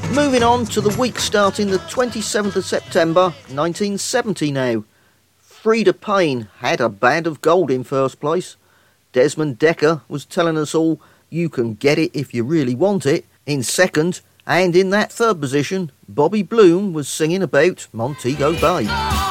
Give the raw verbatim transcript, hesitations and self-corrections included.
Moving on to the week starting the twenty-seventh of September nineteen seventy now. Freda Payne had a band of gold in first place. Desmond Dekker was telling us all you can get it if you really want it in second, and in that third position Bobby Bloom was singing about Montego Bay.